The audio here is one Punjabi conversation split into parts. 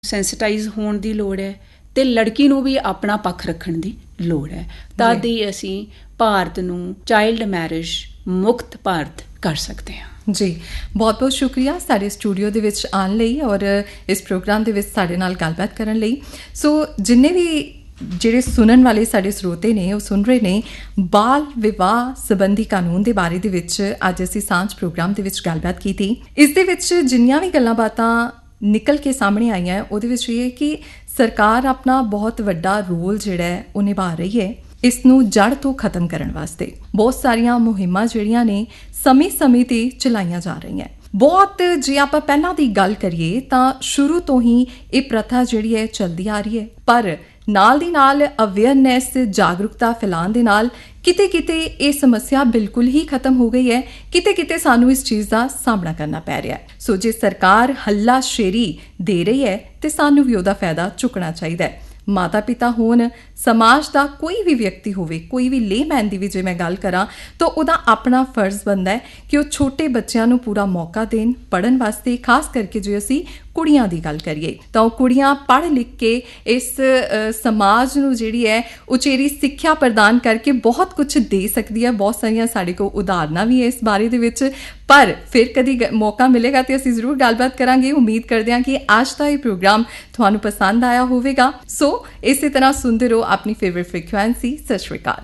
ਸੈਂਸਿਟਾਈਜ਼ ਹੋਣ ਦੀ ਲੋੜ ਹੈ ਅਤੇ ਲੜਕੀ ਨੂੰ ਵੀ ਆਪਣਾ ਪੱਖ ਰੱਖਣ ਦੀ ਲੋੜ ਹੈ। ਤਦ ਹੀ ਅਸੀਂ ਭਾਰਤ ਨੂੰ ਚਾਈਲਡ ਮੈਰਿਜ ਮੁਕਤ ਭਾਰਤ ਕਰ ਸਕਦੇ ਹਾਂ। ਜੀ, ਬਹੁਤ ਬਹੁਤ ਸ਼ੁਕਰੀਆ ਸਾਡੇ ਸਟੂਡੀਓ ਦੇ ਵਿੱਚ ਆਉਣ ਲਈ ਔਰ ਇਸ ਪ੍ਰੋਗਰਾਮ ਦੇ ਵਿੱਚ ਸਾਡੇ ਨਾਲ ਗੱਲਬਾਤ ਕਰਨ ਲਈ। ਸੋ ਜਿੰਨੇ ਵੀ ਜਿਹੜੇ ਸੁਣਨ ਵਾਲੇ ਸਾਡੇ ਸਰੋਤੇ ਨੇ ਉਹ ਸੁਣ ਰਹੇ ਨੇ ਬਾਲ ਵਿਵਾਹ ਸੰਬੰਧੀ ਕਾਨੂੰਨ ਦੇ ਬਾਰੇ ਦੇ ਵਿੱਚ ਅੱਜ ਅਸੀਂ ਸਾਂਝ ਪ੍ਰੋਗਰਾਮ ਦੇ ਵਿੱਚ ਗੱਲਬਾਤ ਕੀਤੀ। ਇਸ ਦੇ ਵਿੱਚ ਜਿੰਨੀਆਂ ਵੀ ਗੱਲਾਂ ਬਾਤਾਂ ਨਿਕਲ ਕੇ ਸਾਹਮਣੇ ਆਈਆਂ ਉਹਦੇ ਵਿੱਚ ਇਹ ਹੈ ਕਿ ਸਰਕਾਰ ਆਪਣਾ ਬਹੁਤ ਵੱਡਾ ਰੋਲ ਜਿਹੜਾ ਹੈ ਉਹ ਨਿਭਾ ਰਹੀ ਹੈ ਇਸ ਨੂੰ ਜੜ੍ਹ ਤੋਂ ਖਤਮ ਕਰਨ ਵਾਸਤੇ। ਬਹੁਤ ਸਾਰੀਆਂ ਮੁਹਿੰਮਾਂ ਜਿਹੜੀਆਂ ਨੇ ਸਮੇਂ-ਸਮੇਂ 'ਤੇ ਚਲਾਈਆਂ ਜਾ ਰਹੀਆਂ। ਬਹੁਤ ਜੇ ਆਪਾਂ ਪਹਿਲਾਂ ਦੀ ਗੱਲ ਕਰੀਏ ਤਾਂ ਸ਼ੁਰੂ ਤੋਂ ਹੀ ਇਹ ਪ੍ਰਥਾ ਜਿਹੜੀ ਹੈ ਚੱਲਦੀ ਆ ਰਹੀ ਹੈ, ਪਰ ਨਾਲ ਦੀ ਨਾਲ ਅਵੇਅਰਨੈਸ ਜਾਗਰੂਕਤਾ ਫੈਲਾਉਣ ਦੇ ਨਾਲ ਕਿਤੇ ਕਿਤੇ ਇਹ ਸਮੱਸਿਆ ਬਿਲਕੁਲ ਹੀ ਖਤਮ ਹੋ ਗਈ ਹੈ। ਕਿਤੇ ਕਿਤੇ ਸਾਨੂੰ ਇਸ ਚੀਜ਼ ਦਾ ਸਾਹਮਣਾ ਕਰਨਾ ਪੈ ਰਿਹਾ ਹੈ। ਸੋ ਜੇ ਸਰਕਾਰ ਹੱਲਾਸ਼ੇਰੀ ਦੇ ਰਹੀ ਹੈ ਤੇ ਸਾਨੂੰ ਵੀ ਉਹਦਾ ਫਾਇਦਾ ਚੁੱਕਣਾ ਚਾਹੀਦਾ ਹੈ। ਮਾਤਾ ਪਿਤਾ ਹੋਣ, ਸਮਾਜ ਦਾ ਕੋਈ ਵੀ ਵਿਅਕਤੀ ਹੋਵੇ, ਕੋਈ ਵੀ ਲੇਮੈਨ ਦੀ ਵੀ ਜੇ ਮੈਂ ਗੱਲ ਕਰਾਂ ਤਾਂ ਉਹਦਾ ਆਪਣਾ ਫਰਜ਼ ਬਣਦਾ ਹੈ ਕਿ ਉਹ ਛੋਟੇ ਬੱਚਿਆਂ ਨੂੰ ਪੂਰਾ ਮੌਕਾ ਦੇਣ ਪੜ੍ਹਨ ਵਾਸਤੇ। ਖਾਸ ਕਰਕੇ ਜੇ ਅਸੀਂ ਕੁੜੀਆਂ ਦੀ ਗੱਲ ਕਰੀਏ ਤਾਂ ਉਹ ਕੁੜੀਆਂ ਪੜ੍ਹ ਲਿਖ ਕੇ ਇਸ ਸਮਾਜ ਨੂੰ ਜਿਹੜੀ ਹੈ ਉਚੇਰੀ ਸਿੱਖਿਆ ਪ੍ਰਦਾਨ ਕਰਕੇ ਬਹੁਤ ਕੁਝ ਦੇ ਸਕਦੀ ਹੈ। ਬਹੁਤ ਸਾਰੀਆਂ ਸਾਡੇ ਕੋਲ ਉਦਾਹਰਨਾਂ ਵੀ ਹੈ ਇਸ ਬਾਰੇ ਦੇ ਵਿੱਚ, ਪਰ ਫਿਰ ਕਦੀ ਮੌਕਾ ਮਿਲੇਗਾ ਤੇ ਅਸੀਂ ਜ਼ਰੂਰ ਗੱਲਬਾਤ ਕਰਾਂਗੇ। ਉਮੀਦ ਕਰਦੇ ਹਾਂ ਕਿ ਅੱਜ ਦਾ ਇਹ ਪ੍ਰੋਗਰਾਮ ਤੁਹਾਨੂੰ ਪਸੰਦ ਆਇਆ ਹੋਵੇਗਾ। ਸੋ ਇਸੇ ਤਰ੍ਹਾਂ ਸੁਣਦੇ ਰਹੋ ਆਪਣੀ ਫੇਵਰੇਟ ਫ੍ਰੀਕੁਐਂਸੀ। ਸਤਿ ਸ਼੍ਰੀ ਅਕਾਲ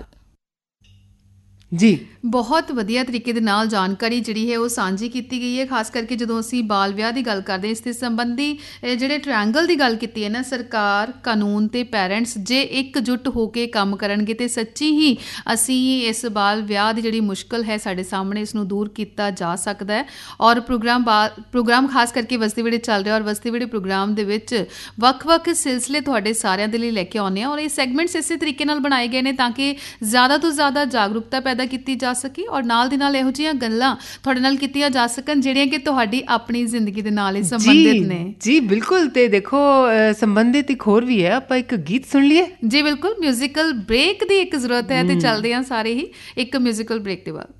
ਜੀ। ਬਹੁਤ ਵਧੀਆ ਤਰੀਕੇ ਦੇ ਨਾਲ ਜਾਣਕਾਰੀ ਜਿਹੜੀ ਹੈ ਉਹ ਸਾਂਝੀ ਕੀਤੀ ਗਈ ਹੈ। ਖਾਸ ਕਰਕੇ ਜਦੋਂ ਅਸੀਂ ਬਾਲ ਵਿਆਹ ਦੀ ਗੱਲ ਕਰਦੇ ਹਾਂ, ਇਸ ਦੇ ਸੰਬੰਧੀ ਜਿਹੜੇ ਟ੍ਰਾਇੰਗਲ ਦੀ ਗੱਲ ਕੀਤੀ ਹੈ ਨਾ, ਸਰਕਾਰ, ਕਾਨੂੰਨ ਤੇ ਪੈਰੈਂਟਸ ਜੇ ਇਕਜੁੱਟ ਹੋ ਕੇ ਕੰਮ ਕਰਨਗੇ ਤੇ ਸੱਚੀ ਹੀ ਅਸੀਂ ਇਸ ਵਿਆਹ ਦੀ ਜਿਹੜੀ ਮੁਸ਼ਕਲ ਹੈ ਸਾਡੇ ਸਾਹਮਣੇ ਇਸ ਨੂੰ ਦੂਰ ਕੀਤਾ ਜਾ ਸਕਦਾ ਹੈ। ਔਰ ਪ੍ਰੋਗਰਾਮ ਖਾਸ ਕਰਕੇ ਵਸਤੀ ਵੇੜੇ ਚੱਲ ਰਿਹਾ ਔਰ ਵਸਤੀ ਵੇੜੇ ਪ੍ਰੋਗਰਾਮ ਦੇ ਵਿੱਚ ਵੱਖ-ਵੱਖ ਸਿਲਸਿਲੇ ਤੁਹਾਡੇ ਸਾਰਿਆਂ ਦੇ ਲਈ ਲੈ ਕੇ ਆਉਂਦੇ ਹਾਂ ਔਰ ਇਹ ਸੈਗਮੈਂਟਸ ਇਸੇ ਤਰੀਕੇ ਨਾਲ ਬਣਾਏ ਗਏ ਨੇ ਤਾਂ ਕਿ ਜ਼ਿਆਦਾ ਤੋਂ ਜ਼ਿਆਦਾ ਜਾਗਰੂਕਤਾ ਪੈਦਾ ਕੀਤੀ ਜਾ ਸਕੇ ਔਰ ਨਾਲ ਦੀ ਨਾਲ ਇਹੋ ਜਿਹੀਆਂ ਗੱਲਾਂ ਤੁਹਾਡੇ ਨਾਲ ਕੀਤੀਆਂ ਜਾ ਸਕਣ ਜਿਹੜੀਆਂ ਕਿ ਤੁਹਾਡੀ ਆਪਣੀ ਜ਼ਿੰਦਗੀ ਦੇ ਨਾਲ ਹੀ ਸੰਬੰਧਿਤ ਨੇ। ਜੀ ਬਿਲਕੁਲ। ਤੇ ਦੇਖੋ ਸੰਬੰਧਿਤ ਇੱਕ ਹੋਰ ਵੀ ਹੈ, ਆਪਾਂ ਇੱਕ ਗੀਤ ਸੁਣ ਲਈਏ। ਜੀ ਬਿਲਕੁਲ, ਮਿਊਜ਼ੀਕਲ ਬ੍ਰੇਕ ਦੀ ਇੱਕ ਜ਼ਰੂਰਤ ਹੈ ਤੇ ਚੱਲਦੇ ਹਾਂ ਸਾਰੇ ਹੀ ਇੱਕ ਮਿਊਜ਼ੀਕਲ ਬ੍ਰੇਕ ਦੇ ਬਾਅਦ।